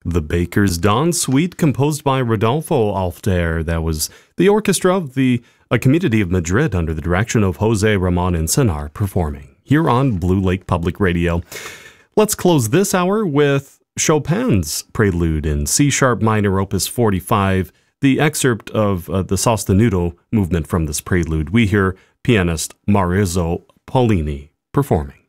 The Baker's Dawn Suite, composed by Rodolfo Alfter. That was the orchestra of a community of Madrid under the direction of Jose Ramon Encinar performing here on Blue Lake Public Radio. Let's close this hour with Chopin's Prelude in C-sharp minor, opus 45, the excerpt of the sostenuto movement from this prelude. We hear pianist Maurizio Pollini performing.